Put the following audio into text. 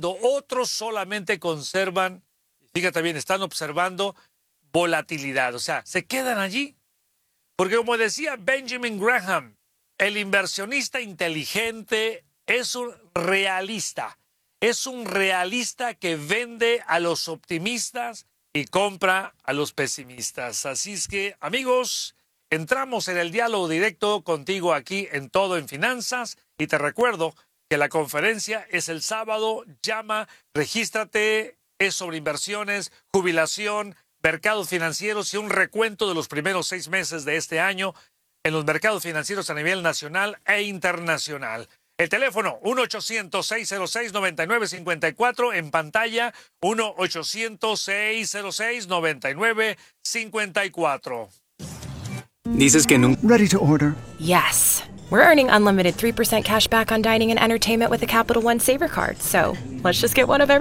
cuando otros solamente conservan, fíjate bien, están observando volatilidad, o sea, se quedan allí. Porque como decía Benjamin Graham, el inversionista inteligente es un realista que vende a los optimistas y compra a los pesimistas. Así es que, amigos, entramos en el diálogo directo contigo aquí en Todo en Finanzas y te recuerdo que la conferencia es el sábado. Llama, regístrate, es sobre inversiones, jubilación, mercados financieros y un recuento de los primeros 6 meses de este año en los mercados financieros a nivel nacional e internacional. El teléfono 1-800-606-9954, en pantalla 1-800-606-9954. Dices que nunca... Ready to order. Yes. We're earning unlimited 3% cash back on dining and entertainment with a Capital One Saver Card, so let's just get one of every